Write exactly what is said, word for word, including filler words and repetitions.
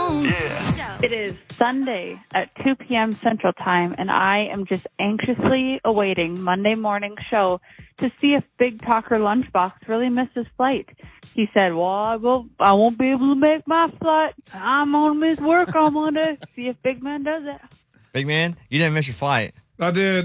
Yeah. It is Sunday at two p.m. Central Time, and I am just anxiously awaiting Monday morning's show to see if Big Talker Lunchbox really missed his flight. He said, well, I, will, I won't be able to make my flight. I'm going to miss work on Monday. See if Big Man does it. Big Man, you didn't miss your flight. I did.